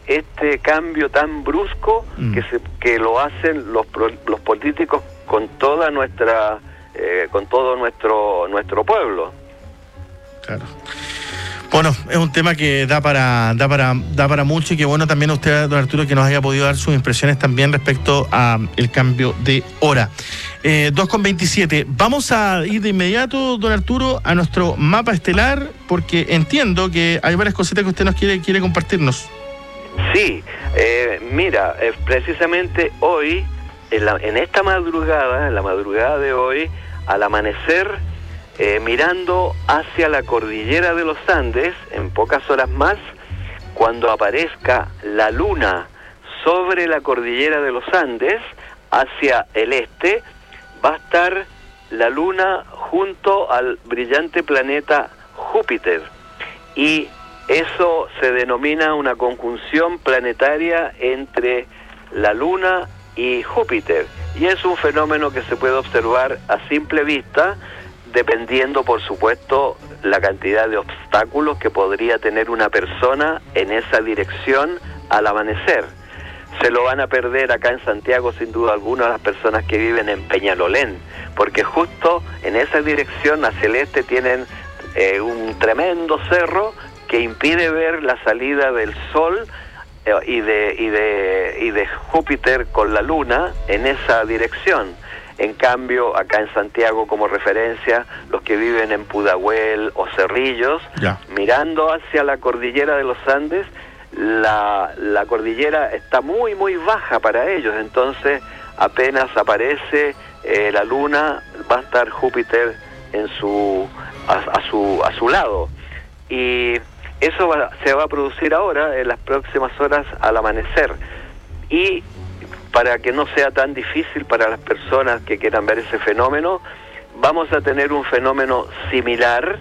este cambio tan brusco que lo hacen los políticos con toda nuestra con todo nuestro pueblo. Claro. Bueno, es un tema que da para mucho, y que bueno también a usted, don Arturo, que nos haya podido dar sus impresiones también respecto a el cambio de hora. 2:27. Vamos a ir de inmediato, don Arturo, a nuestro mapa estelar, porque entiendo que hay varias cositas que usted nos quiere compartirnos. Sí, mira, precisamente hoy, en esta madrugada, en la madrugada de hoy, al amanecer, mirando hacia la cordillera de los Andes, en pocas horas más, cuando aparezca la luna sobre la cordillera de los Andes, hacia el este, va a estar la luna junto al brillante planeta Júpiter. Y eso se denomina una conjunción planetaria entre la luna y Júpiter. Y es un fenómeno que se puede observar a simple vista, dependiendo, por supuesto, la cantidad de obstáculos que podría tener una persona en esa dirección al amanecer. Se lo van a perder acá en Santiago, sin duda alguna, las personas que viven en Peñalolén, porque justo en esa dirección hacia el este tienen un tremendo cerro que impide ver la salida del sol y de Júpiter con la luna en esa dirección. En cambio, acá en Santiago, como referencia, los que viven en Pudahuel o Cerrillos, mirando hacia la cordillera de los Andes, la cordillera está muy, muy baja para ellos. Entonces, apenas aparece la luna, va a estar Júpiter a su lado. Y eso se va a producir ahora, en las próximas horas al amanecer. Y para que no sea tan difícil para las personas que quieran ver ese fenómeno, vamos a tener un fenómeno similar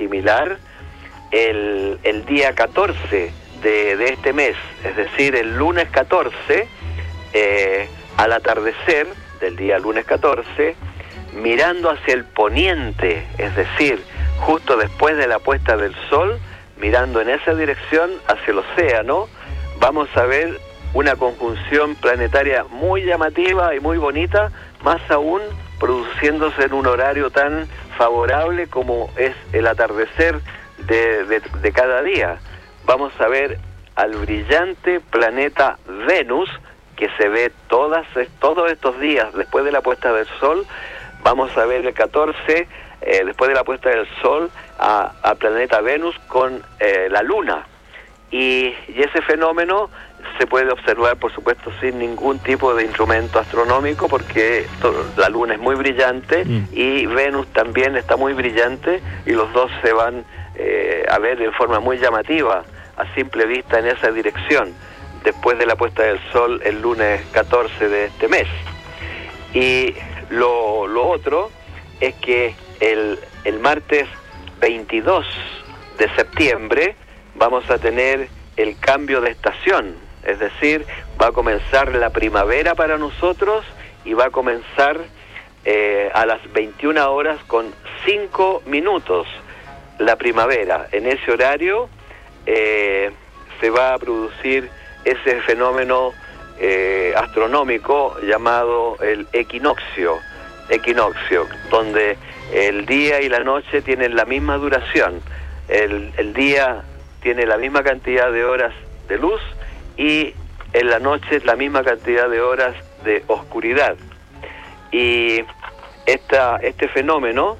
el día 14 de este mes, es decir, el lunes 14, al atardecer del día lunes 14, mirando hacia el poniente, es decir, justo después de la puesta del sol, mirando en esa dirección hacia el océano, vamos a ver una conjunción planetaria muy llamativa y muy bonita, más aún produciéndose en un horario tan favorable como es el atardecer de cada día. Vamos a ver al brillante planeta Venus, que se ve todos estos días después de la puesta del sol. Vamos a ver el 14, después de la puesta del sol, al planeta Venus con la luna. Y ese fenómeno se puede observar, por supuesto, sin ningún tipo de instrumento astronómico, porque la luna es muy brillante y Venus también está muy brillante, y los dos se van a ver de forma muy llamativa a simple vista en esa dirección después de la puesta del sol el lunes 14 de este mes. Y lo otro es que el martes 22 de septiembre vamos a tener el cambio de estación, es decir, va a comenzar la primavera para nosotros, y va a comenzar a las 21 horas con 5 minutos la primavera. En ese horario se va a producir ese fenómeno astronómico llamado el equinoccio, donde el día y la noche tienen la misma duración. El día tiene la misma cantidad de horas de luz, y en la noche la misma cantidad de horas de oscuridad. Y este fenómeno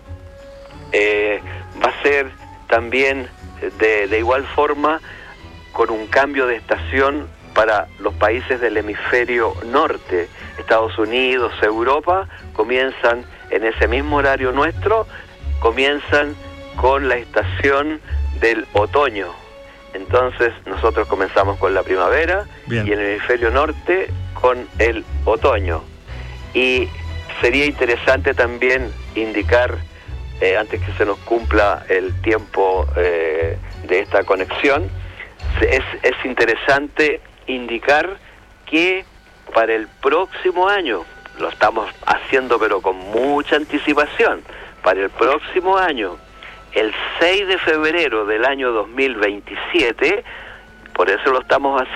va a ser también de igual forma con un cambio de estación para los países del hemisferio norte. Estados Unidos, Europa, comienzan en ese mismo horario nuestro, comienzan con la estación del otoño. Entonces nosotros comenzamos con la primavera. Bien. Y en el hemisferio norte con el otoño. Y sería interesante también indicar, antes que se nos cumpla el tiempo de esta conexión, es interesante indicar que para el próximo año, lo estamos haciendo pero con mucha anticipación, para el próximo año, el 6 de febrero del año 2027, por eso lo estamos haciendo,